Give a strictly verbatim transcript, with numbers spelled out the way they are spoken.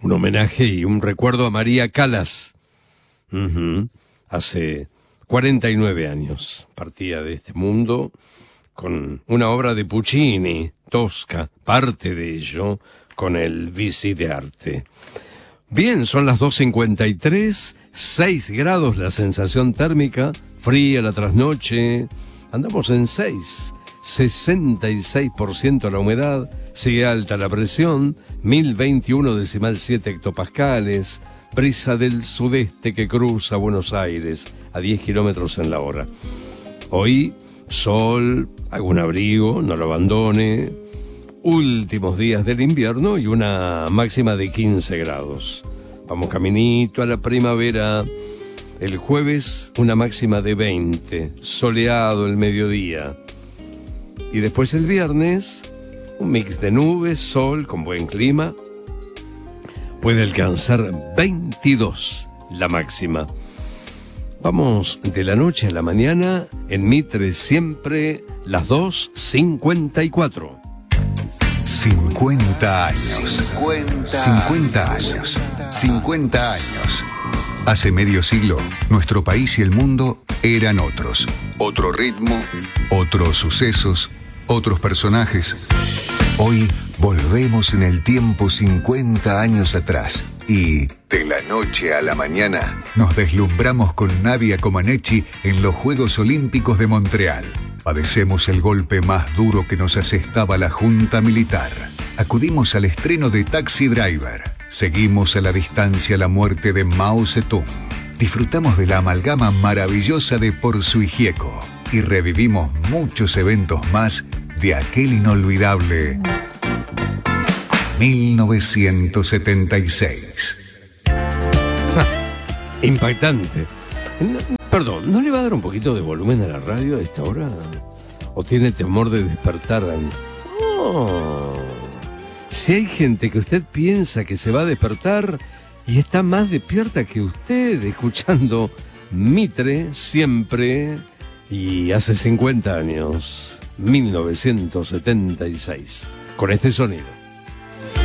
Un homenaje y un recuerdo a María Callas. Uh-huh. Hace cuarenta y nueve años partía de este mundo con una obra de Puccini, Tosca, parte de ello, con el Bici de Arte. Bien, son las dos cincuenta y tres, seis grados la sensación térmica, fría la trasnoche, andamos en seis, sesenta y seis por ciento la humedad, sigue alta la presión, mil veintiuno decimal siete hectopascales, brisa del sudeste que cruza Buenos Aires a diez kilómetros en la hora. Hoy, sol, algún abrigo, no lo abandone, últimos días del invierno y una máxima de quince grados. Vamos caminito a la primavera. El jueves una máxima de veinte, soleado el mediodía. Y después el viernes, un mix de nubes, sol con buen clima. Puede alcanzar veintidós la máxima. Vamos de la noche a la mañana en Mitre siempre las dos cincuenta y cuatro. cincuenta años. cincuenta años. cincuenta años. Hace medio siglo, nuestro país y el mundo eran otros. Otro ritmo, otros sucesos, otros personajes. Hoy volvemos en el tiempo cincuenta años atrás y, de la noche a la mañana, nos deslumbramos con Nadia Comaneci en los Juegos Olímpicos de Montreal. Padecemos el golpe más duro que nos asestaba la Junta Militar. Acudimos al estreno de Taxi Driver. Seguimos a la distancia la muerte de Mao Zedong. Disfrutamos de la amalgama maravillosa de Porzu y Gieco. Y revivimos muchos eventos más de aquel inolvidable mil novecientos setenta y seis. Impactante. No, perdón, ¿no le va a dar un poquito de volumen a la radio a esta hora? ¿O tiene temor de despertar? No. Si hay gente que usted piensa que se va a despertar y está más despierta que usted, escuchando Mitre siempre y hace cincuenta años, mil novecientos setenta y seis, con este sonido.